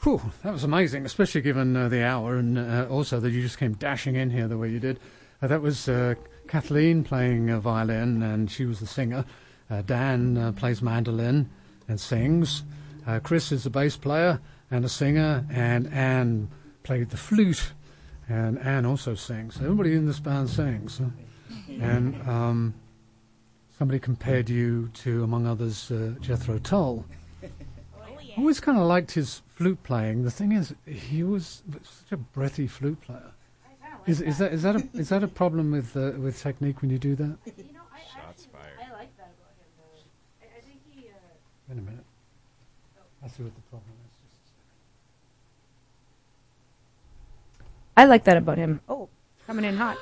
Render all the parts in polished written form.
Whew, that was amazing, especially given the hour, and also that you just came dashing in here the way you did. That was Kathleen playing violin, and she was the singer. Dan plays mandolin and sings. Chris is the bass player and a singer, and Anne played the flute, and Anne also sings. Everybody in this band sings. And somebody compared you to, among others, Jethro Tull. I always kind of liked his flute playing. The thing is, he was such a breathy flute player. Is that a problem with technique when you do that? Shots fired. I like that about him, though. I think he... Wait a minute. I see what the problem is. I like that about him. Oh, coming in hot.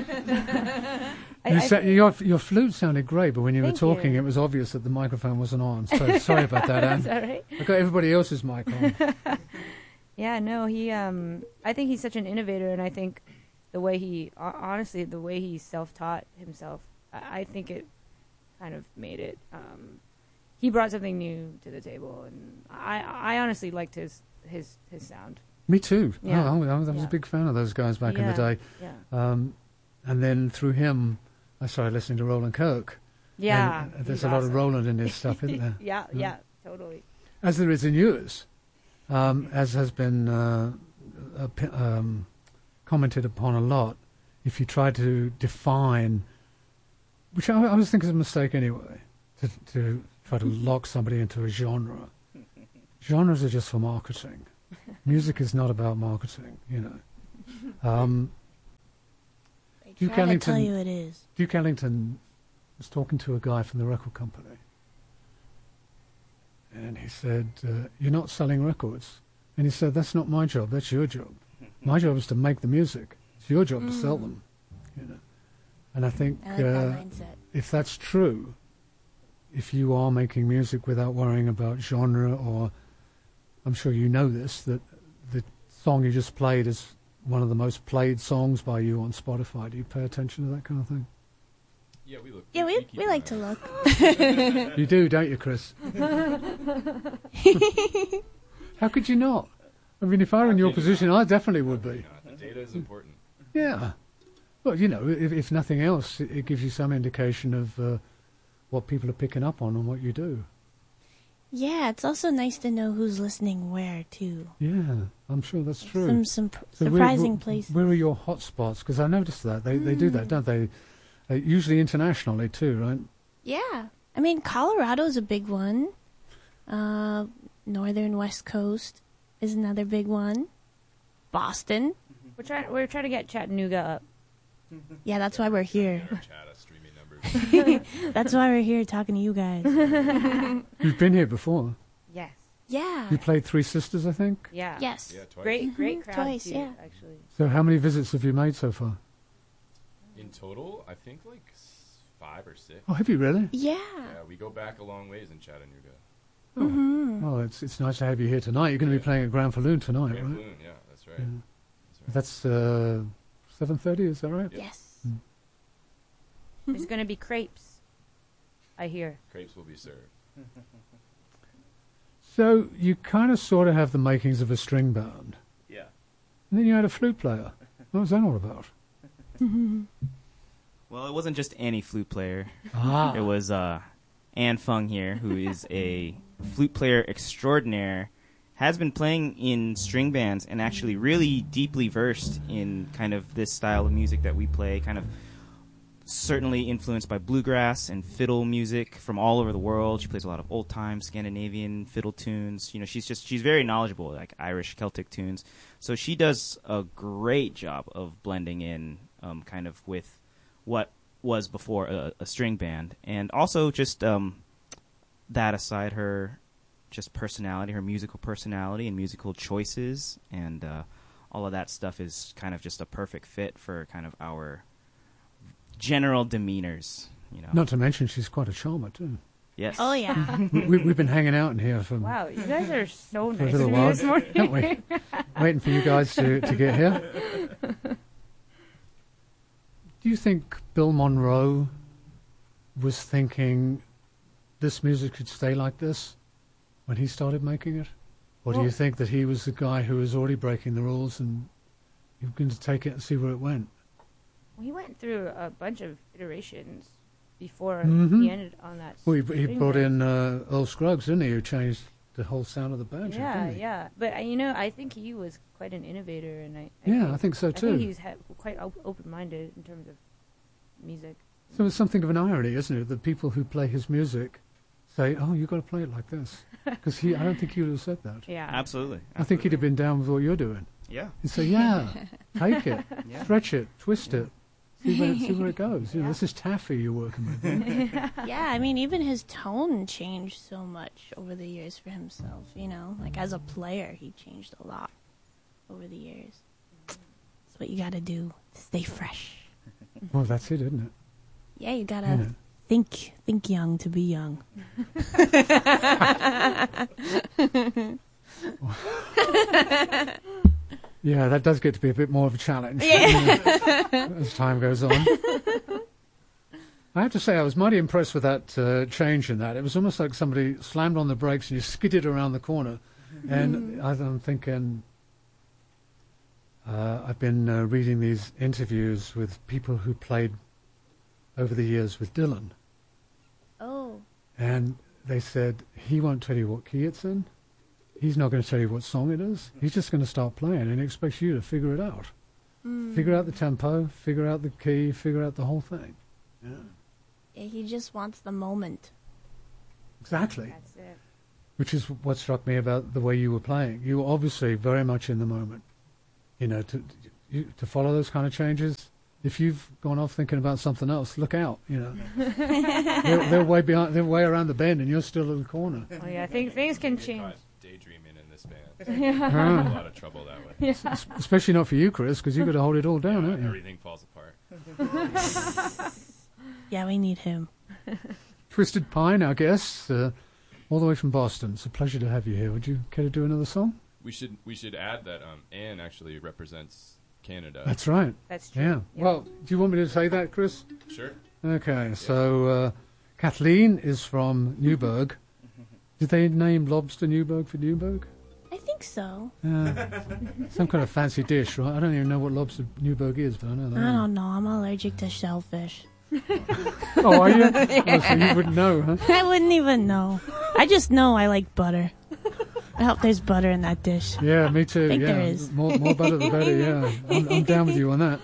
Your flute sounded great, but when you were talking, it was obvious that the microphone wasn't on. So sorry about that, Anne. That's all right. I got everybody else's mic on. Yeah, no, he. I think he's such an innovator, and I think the way he, honestly, the way he self-taught himself, I think it kind of made it. He brought something new to the table, and I honestly liked his sound. Me too. Yeah. I was a big fan of those guys back in the day. Yeah. And then through him, I started listening to Roland Kirk. Yeah. And there's a lot of Roland in his stuff, isn't there? Yeah, totally. As there is in yours, as has been commented upon a lot. If you try to define, which I always think is a mistake anyway, to try to lock somebody into a genre. Genres are just for marketing. Music is not about marketing, you know. Duke Ellington, tell you it is. Duke Ellington was talking to a guy from the record company, and he said, "You're not selling records." And he said, "That's not my job. That's your job. My job is to make the music. It's your job to sell them." You know. And I think I like that mindset. If that's true, if you are making music without worrying about genre, or I'm sure you know this, that the song you just played is one of the most played songs by you on Spotify. Do you pay attention to that kind of thing? Yeah, we look. Yeah, we like to look. You do, don't you, Chris? How could you not? I mean, if I were in your position, I definitely would be. The data is important. Yeah. Well, you know, if nothing else, it gives you some indication of what people are picking up on and what you do. Yeah, it's also nice to know who's listening where, too. Yeah, I'm sure that's true. Some surprising places. Where are your hot spots? Because I noticed that. They do that, don't they? Usually internationally, too, right? Yeah. I mean, Colorado's a big one. Northern West Coast is another big one. Boston. We're trying to get Chattanooga up. Yeah, that's why we're here. Chatta streaming numbers. That's why we're here talking to you guys. You've been here before. Yes. Yeah. You played Three Sisters, I think? Yeah. Yes. Yeah, twice. Great crowd Twice, too, yeah. actually. So how many visits have you made so far? In total, I think like 5 or 6. Oh, have you really? Yeah. Yeah, we go back a long ways in Chattanooga. Oh, it's nice to have you here tonight. You're going to be playing at Grand Falloon tonight, Grand right? Balloon, yeah, that's right. Yeah. That's right. That's 7:30, is that right? Yep. Yes. There's going to be crepes, I hear. Crepes will be served. So you kind of sort of have the makings of a string band. Yeah. And then you had a flute player. What was that all about? Well, it wasn't just any flute player. Ah. It was Anne Fung here, who is a flute player extraordinaire, has been playing in string bands and actually really deeply versed in kind of this style of music that we play, kind of certainly influenced by bluegrass and fiddle music from all over the world. She plays a lot of old-time Scandinavian fiddle tunes. You know, she's very knowledgeable, like Irish Celtic tunes. So she does a great job of blending in kind of with what was before a string band. And also just that aside, her just personality, her musical personality and musical choices and all of that stuff is kind of just a perfect fit for kind of our general demeanors, you know. Not to mention she's quite a charmer, too. Yes. Oh, yeah. We've been hanging out in here for Wow, you guys are so for a nice little to me while, this morning. haven't we? Waiting for you guys to get here. Do you think Bill Monroe was thinking this music should stay like this when he started making it? Or do you think that he was the guy who was already breaking the rules and you were going to take it and see where it went? Well, he went through a bunch of iterations before Mhm. he ended on that. Well, he string brought band. in Earl Scruggs, didn't he? Who changed the whole sound of the banjo, Yeah, didn't he? yeah. But I think he was quite an innovator, and I think so I too. think he's quite open-minded in terms of music. So it's something of an irony, isn't it? That people who play his music say, "Oh, you've got to play it like this," because I don't think he would have said that. Yeah, Absolutely. I think he'd have been down with what you're doing. Yeah. He'd say, "Yeah, take it, Yeah. stretch it, twist it, see where it goes." You know, this is taffy you're working with. Yeah? Yeah, I mean, even his tone changed so much over the years for himself, you know? Like, as a player, he changed a lot over the years. That's what you gotta do to stay fresh. Well, that's it, isn't it? Yeah, you gotta You know. think young to be young. Yeah, that does get to be a bit more of a challenge as time goes on. I have to say, I was mighty impressed with that change in that. It was almost like somebody slammed on the brakes and you skidded around the corner. And I'm thinking, I've been reading these interviews with people who played over the years with Dylan. Oh. And they said, he won't tell you what key it's in. He's not going to tell you what song it is. He's just going to start playing and he expects you to figure it out. Figure out the tempo, figure out the key, figure out the whole thing. Yeah. Yeah, he just wants the moment. Exactly. that's it. Which is what struck me about the way you were playing. You were obviously very much in the moment. You know, to follow those kind of changes. If you've gone off thinking about something else, look out. You know, they're way behind. They're way around the bend, and you're still in the corner. Oh yeah, things can Get change. caught daydreaming in this band. I'm in a lot of trouble that way. Especially not for you, Chris, because you've got to hold it all down, haven't you? Everything falls apart. Yeah, we need him. Twisted Pine, our guest, all the way from Boston. It's a pleasure to have you here. Would you care to do another song? We should add that Anne actually represents Canada. That's right. That's true. Yeah. Well, do you want me to say that, Chris? Sure. Okay. So Kathleen is from Newburgh. Did they name lobster Newburgh for Newburgh? I think so. Some kind of fancy dish, right? I don't even know what lobster Newburgh is, but I know that. I don't know. I'm allergic to shellfish. Oh, are you? Oh, so you wouldn't know, huh? I wouldn't even know. I just know I like butter. I hope there's butter in that dish. Yeah, me too. Think Yeah, there is. More butter the better. Yeah, I'm down with you on that.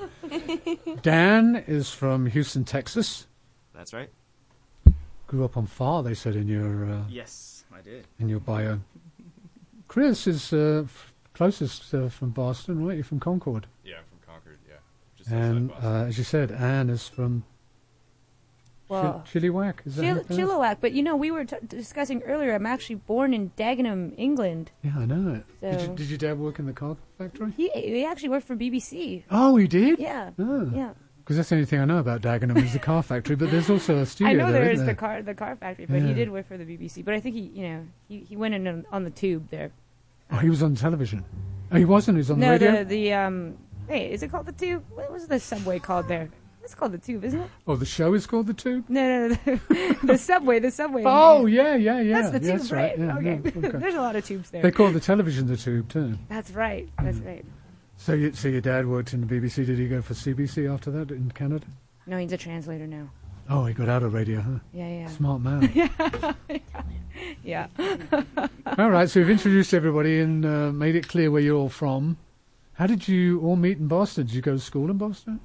Dan is from Houston, Texas. That's right. Grew up on Far, they said in Yes, I did. your bio. Chris is closest from Boston, right? You're from Concord. Yeah, I'm from Concord. Yeah, just And outside Boston. as you said, Anne is from Well, Chilliwack. Is that how you pronounce it? Chilliwack. But we were discussing earlier. I'm actually born in Dagenham, England. Yeah, I know it. So- Did your dad work in the car factory? He actually worked for BBC. Oh, he did? Yeah, Oh. yeah. Because that's the only thing I know about Dagenham is the car factory, but there's also a studio I know there is isn't the car factory, but Yeah. he did work for the BBC. But I think he went in on the tube there. Oh, he was on television. Oh, he wasn't. He was on the No, radio. hey, is it called the Tube? What was the subway called there? It's called the Tube, isn't it? Oh, the show is called The Tube? No, the subway. Oh, yeah. That's the Tube, That's right. Yeah, okay. yeah, okay. There's a lot of tubes there. They call the television The Tube, too. That's right. That's right. So your dad worked in the BBC. Did he go for CBC after that in Canada? No, he's a translator now. Oh, he got out of radio, huh? Yeah. Smart man. Yeah. All right, so we've introduced everybody and made it clear where you're all from. How did you all meet in Boston? Did you go to school in Boston?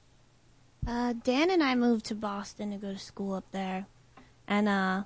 Dan and I moved to Boston to go to school up there. And,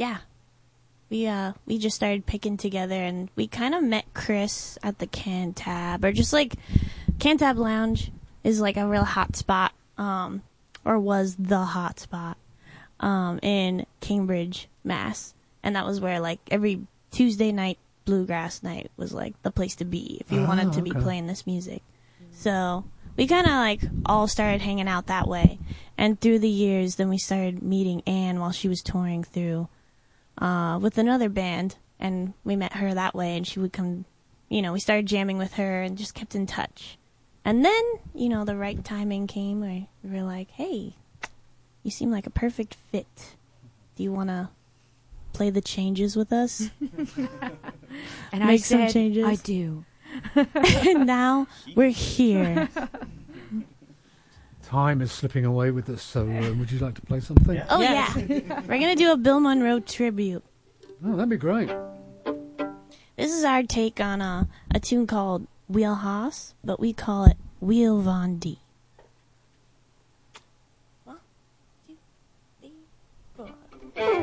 we just started picking together, and we kind of met Chris at the Cantab, or just like Cantab Lounge is like a real hot spot, or was the hot spot, in Cambridge, Mass. And that was where like every Tuesday night, bluegrass night was like the place to be if you wanted to be okay. playing this music. So we kind of like all started hanging out that way. And through the years, then we started meeting Anne while she was touring through with another band, and we met her that way, and she would come, we started jamming with her and just kept in touch. And then, the right timing came where we were like, hey, you seem like a perfect fit. Do you want to play the changes with us. And I Make some said, changes. I do. And now we're here. Time is slipping away with us, so would you like to play something? Oh, Yes. yeah. We're going to do a Bill Monroe tribute. Oh, that'd be great. This is our take on a tune called Wheel Hoss, but we call it Wheel Von D.